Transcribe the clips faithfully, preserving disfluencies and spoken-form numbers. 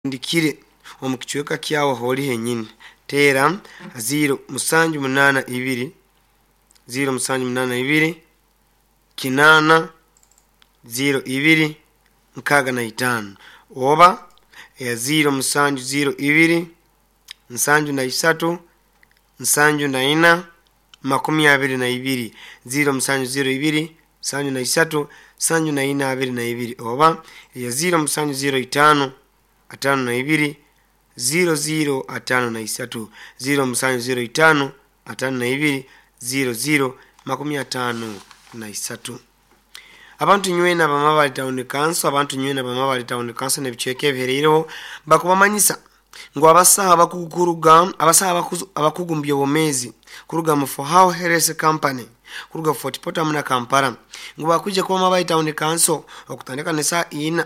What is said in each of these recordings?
ndikire omukichweka kyawo holi henyini tera zero musanju munana ibiri zero musanju munana ibiri kinana zero ibiri nkaga na itano oba ya zero musanju zero ibiri nsanju na isatu nsanju na ina makumi abiri na ibiri zero musanju zero ibiri nsanju na isatu nsanju na ina abiri na ibiri oba ya zero musanju zero itano atano na ibiri zero zero atano na isatu zero musanju zero itano atano na ibiri zero zero makumi atano na isatu. Abantu nywena bamabali town council abantu nywena bamabali town council nebicheke biherireho bakubamanyisa ngo abasaha bakukuruga abasaha abakugumbye bomezi kuruga mu for how health company kuruga Fort Portal na Kampala ngo bakuje kuba mabali town council okutandika nesa ina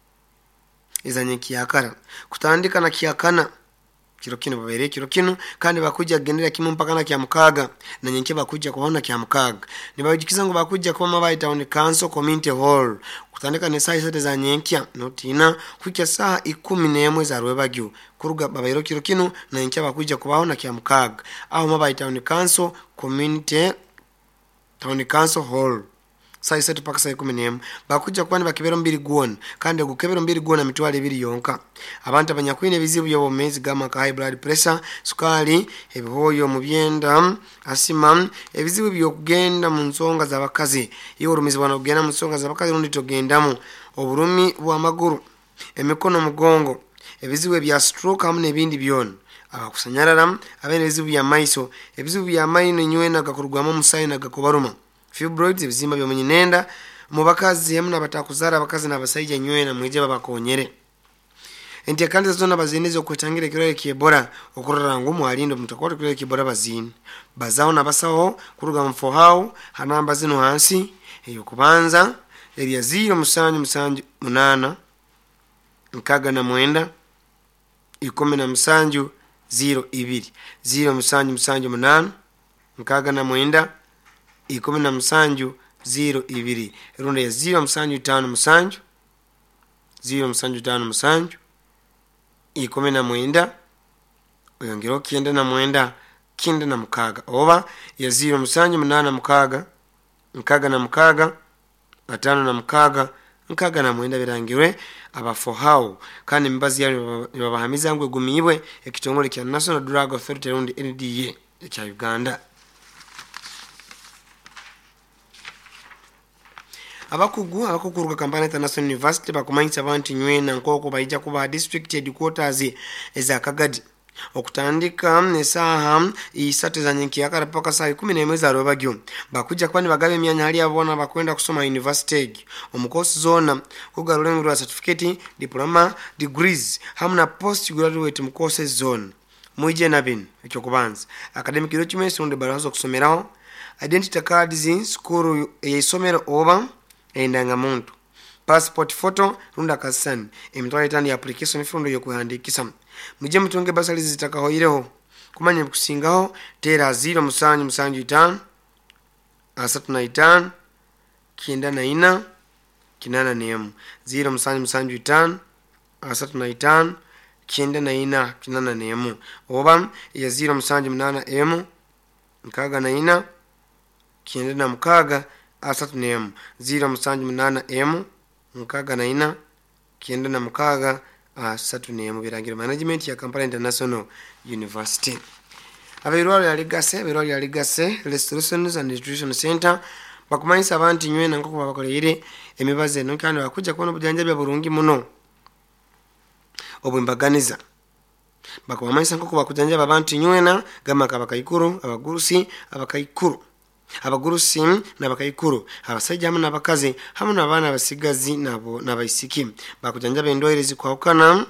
izanye kiyakara kutandika na kiyakana kiro kino babere kiro kino kandi bakujja gendera kimu mpaka na kya mukaga na nyenke bakujja kuona kya mukaga nibajikiza ngo bakujja kwa mabayi town council community hall kutandika ne saa zote za nyenkya notina kujja saa ikumi n'emwe za Rwebagyo kuruga babayiro kiro kino na nyenke bakujja kubaona kya mukaga aho mabayi town council community town council hall sai setu paka sai ikumi n'emwe bakujja kwani bakibero mbiri gwona kandi gukebero mbiri gwona mitwale ibiri yonka abantu abanyakwine bizibu yo bomezi gama ka high blood pressure sukali ebihoyo mu byenda asima ebizibu byo kugenda mu nsonga za bakazi iyo rumizi bana kugenda mu nsonga za bakazi rundi togendamo oburumi bwa maguru emikono mugongo ebizibu bya stroke hamwe n'ebindi byona abakusanyarara abene ebizibu bya maiso ebizibu bya mayino nywena gakurugwamo musayi na gakobaruma fibroids bizimba byo munyinenda mu bakazi yamuna batakuzara bakazi n'abasayija nywena mwije babakonyere enti kandi zona bazinizo kwetangire kirole kiebora okuraranga umwalindo mutakote kirole kiebora bazini bazao nabasaho kuruga mfo hao hanamba zino hansi eyo kubanza eria zero musanju musanju munana nkaga na mwenda ikumi na musanju zero ibiri zero musanju musanju munana nkaga na mwenda ikumi na musanju zero ibiri runda ya zero musanju tano musanju zero musanju tano musanju ikumi na mwenda oyongero kienda na mwenda kienda na mukaga oba ya zero musanju munana mukaga nkaga na mukaga atano na mukaga nkaga na mwenda birangirwe abafo hao kandi mbazi yali babahamiza ngwe gumibwe ekitongole kya National Drug Authority rundi N D A cha Uganda. Abakugu abakukuruka Kampala International University bakumanyisa abantu nywena nkoko bayija kuba district headquarters eza Kagadi okutandika nesaha isatu za nyenki yakara paka saa ikumi n'emwe za Rwebagyo bakujja kwani bagabe emyanya hali abona bakwenda kusoma university omukosi zona kugarulengura certificate diploma degrees hamna post graduate mukose zone muije nabin ekyo kubanza academic documents onde barazo kusomeraho identity cards school yisomero oba endanga muntu passport photo runda kasani emitwale tani application fundo yo kuhandikisa muje mutunge basali zitakahoireho kumanye kusingaho tera zero musanju musanju itano asatu na itano kienda na ina kinana nemu zero musanju musanju itano asatu na itano kienda na ina kinana nemu oba ya zero musanju munana emu nkaga na ina kienda na mukaga asatu nemu zero musanju munana emu nkaga na ina kienda na mukaga asatu nemu birangira management ya Kampala International University. Abirwalo ya ligase abirwalo ya ligase Restorations and Nutrition Center bakumanyisa abantu nywena nkoko babakolere emibaze no kandi bakujja kubona bujanjabi burungi muno obwimbaganiza bakumanyisa nkoko bakujanjaba abantu nywena gama kabakayikuru abagurusi abakayikuru abagurusi n'abakayikuru abasajja hamwe n'abakazi hamwe n'abana basigazi nabo n'abayisiki bakujanjaba endwere zikwahukana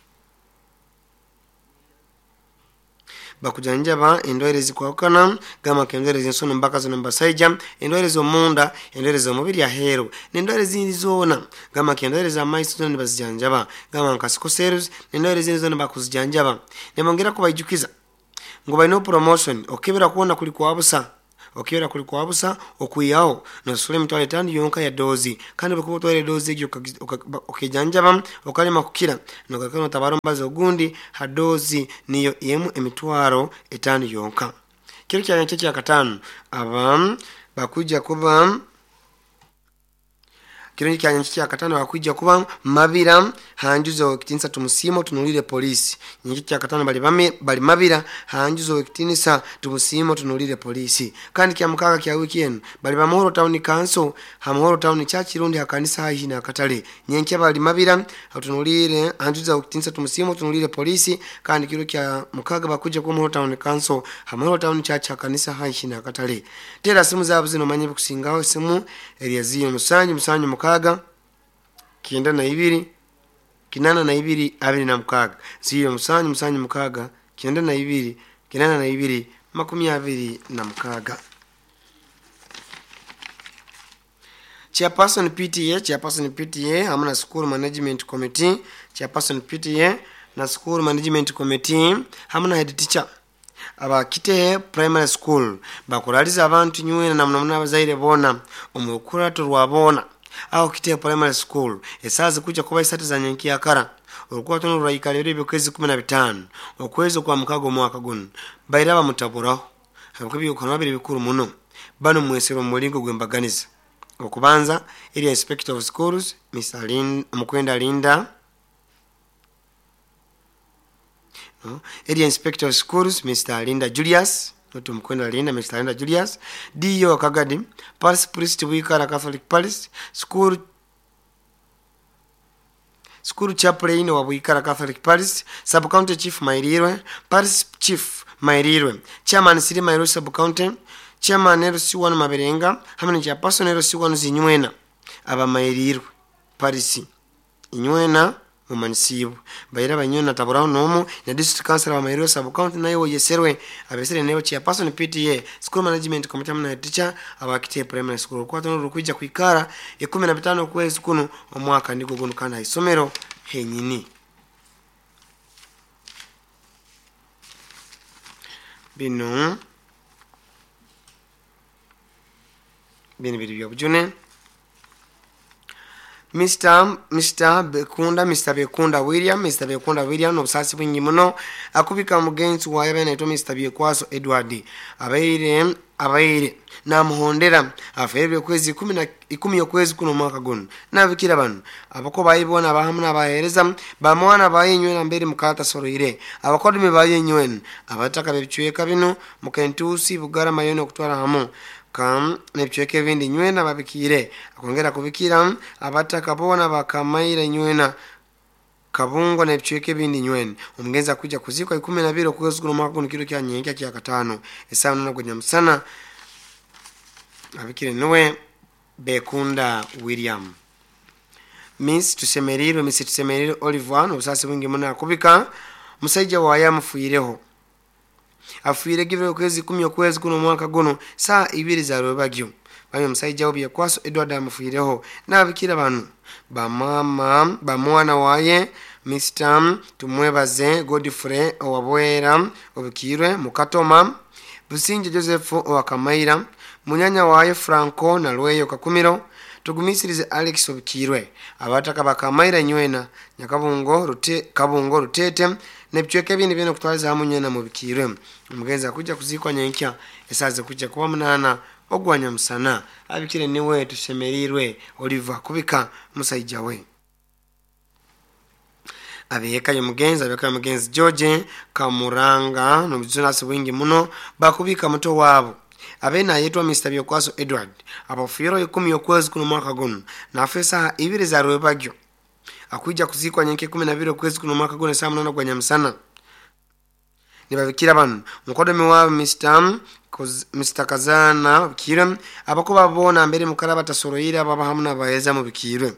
bakujanjaba endwere zikwahukana gama kendwere zinsono mbaka zo mbasajja endwere zo munda endwere zo mubiri ahero n'endwere zindi zona gama kendwere za maiso zo bazijanjaba gama nkasikoseros n'endwere zindi zona bakuzijanjaba nemongera ko bayijukiza ngo bayino promotion okebera kuona kuli kwabusa okiyora kuli kwabusa okuyaho nosula emitwalo etaano yonka ya doozi kandi bwekuba otwala doozi egyo okijanjaba okalema kukira nogaruka notabara omubazi ogundi ha doozi niyo emu emitwalo etaano yonka. Kiro kyanya kye kyakataano aba bakujja kuba Kiro kyanya kye kyakataano bakujja kuba mabira hanjuzo kitinisa tumusimo tunulire polisi. Nyingi kyakataano bali bame bali mabira hanjuzo kitinisa tumusimo tunulire polisi. Kandi kya mukaga kya weekend bali ba Muhoro Town Council ha Muhoro Town Church rundi akanisa hayi na katale. Nyingi bali mabira tunulire hanjuzo kitinisa tumusimo tunulire polisi kandi kiro kya mukaga bakujja ku Muhoro Town Council ha Muhoro Town Church akanisa hayi na katale. Tera simu zabo zino manye kusingaho simu area zino musanyu musanyu mukaga kienda na ibiri kinana na ibiri abiri na mukaga zero musanyu musanyu mukaga kienda na ibiri kinana na ibiri makumi abiri na mukaga. Chairperson P T A Chairperson P T A hamna School Management Committee Chairperson P T A na School Management Committee hamna head teacher aba kite primary school bakuraliza abantu nywe na mnamuna abazaire bona omukura turwabona aho kite primary school esaze kuja kuba isatu za nyanki yakara olikuwa tono raikalero ebyokezi kumi na bitano okwezo kwa mukago mwaka guno bayiraba mutaburaho hakubi ukono babiri bikuru muno bano mwesero mulingo gwembaganiza okubanza area inspector of schools Miss Alin Mukwenda Linda no area inspector of schools Mister Linda Julius Noto Mukwenda Linda Mister Linda Julius D O Kagadi Parish Priest Wikara Catholic Parish School School Chaplain wa Wikara Catholic Parish Sub County Chief Mairirwe Parish Chief Mairirwe Chairman Siri Mairirwe Sub County Chairman L C one Maberenga hamwe cha person L C one zinywena aba Mairirwe Parish inywena mumanisibu bayira banyona taburaho nomu na district councilor wa Mairirwe Sub County nayo yeserwe abesere nebo cha person P T A School Management Committee na teacher abakite primary school kwa tono rukwijja kwikara ya kumi na bitano kwezi kuno omwaka ndiko guno kana isomero henyini bino bini biri byobujune. Mister Mister Bekunda Mister Bekunda William Mister Bekunda William no busasi bwingi muno akubika mugenzi wa yabene to Mister Bekwaso Edward abaire abaire na muhondera afebye kwezi kumi na ikumi yokwezi kuno mwaka guno nabikira bano abako bayibona abahamuna bahereza bamwana bayinywe na mbere mukata soroire abakodime bayinywen abataka bebichweka bino mukentusi bugara mayone okutwara hamo kam nebichweke bindi nywena babikire akongera kubikira abataka bona bakamaire nywena kabungo nebichweke bindi nywene omugenza kuja kuzikwa ikumi na bibiri kwezi kuno mwaka guno kiro kya nyenka kya katano esana no kunya musana abikire nowe Bekunda William Miss Tusemeriro Miss Tusemeriro Oliver no busasi bwingi muna akubika musaija wa yamufuireho afuire givyo kwezi kumi okwezi kuno mwaka guno saa ibiri za rwebagyo bamwe musaija obi yakwaso Edward amufuireho nabikira banu ba mama ba mwana waye Mister Tumwebaze Godfrey owabwera obikirwe mukatoma Businje Joseph owakamaira munyanya waye Franco na Lweyo kakumiro tugumisirize Alex obikirwe abataka bakamaira nywena nyakabungo rute kabungo rutete nebichweke bindi bino kutwaliza hamunyena mu bikirwe umugenza kujja kuzikwa nyenkya esaze kujja kuba munana ogwanya musana abikire niwe Tusemerirwe Oliver kubika musaija we abiyeka yomugenza abiyeka yomugenzi George Kamuranga no buzinasi bwingi muno bakubika muto wabo abena yetwa Mister Bekwaso Edward abafiro ikumi yokwezi kuno mwaka guno na afisa ibiri za rwebagyo akujja kuzikwa nyenke kumi na bibiri kwezi kuno mwaka guno saa munana gwanya musana nibabikira bano mukodome wa Mister Mister Kazana bikire abako babona mbere mukara batasoroyire ababa hamuna baheza mu bikire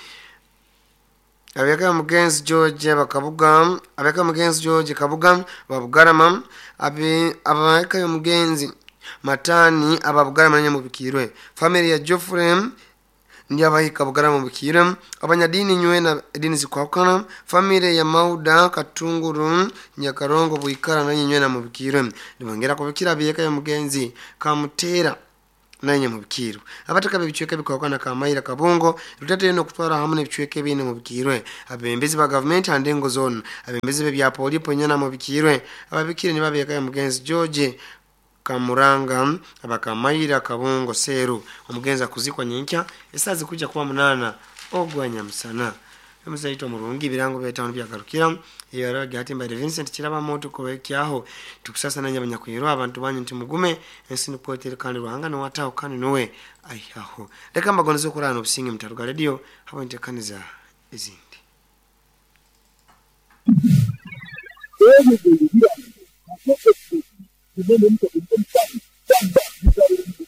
abeka mugenzi George bakabuga abeka mugenzi George kabuga babugarama abe abaka mugenzi Matani ababugarama nye mu bikirwe family ya Geoffrey ndi abahika bugara mu bukire abanyadini nywena edini zikwakana famire ya Mauda Katunguru Nyakarongo buikara na nywena mu bukire ndibongera ko bukira biyeka ya mugenzi kamutera nanye mu bukiro abataka bichweke bikokana kamayira kabungo rutate no kutwara hamwe bichweke bine mu bukirwe abembezi ba government handengo zone abembezi be bya polipo nyana mu bukirwe ababikire ni babiyeka ya mugenzi George Kamuranga abakamayira kabungo seru umugenza kuzikwa nyinkya esazi kuja kuba munana ogwanya musana emuzaito murungi birango betano byagarukira iyo rero gati mba Vincent kiraba moto ko kyaho tukusasa nanya banyakwiro abantu banyu ntimugume ensini poeteri kandi ruhanga no wataho kandi nowe ayihaho reka mbagonezo kurana obusinge mutaruga radio habo ntekaniza izindi Thank you.